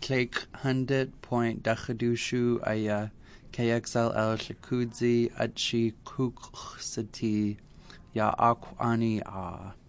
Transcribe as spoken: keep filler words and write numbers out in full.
Clake hundred point Dachadushu Aya K X L L Shakudzi Achi Kuksati Ya Akwani Ah